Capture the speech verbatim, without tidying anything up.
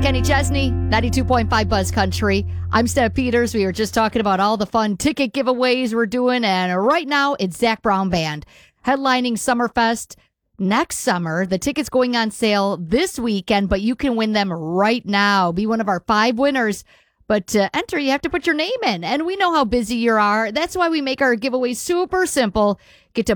Kenny Chesney, ninety-two point five Buzz Country. I'm Steph Peters. We were just talking about all the fun ticket giveaways we're doing, and right now it's Zac Brown Band headlining Summerfest next summer. The tickets going on sale this weekend, but you can win them right now. Be one of our five winners. But to enter, you have to put your name in, and we know how busy you are. That's why we make our giveaways super simple. Get to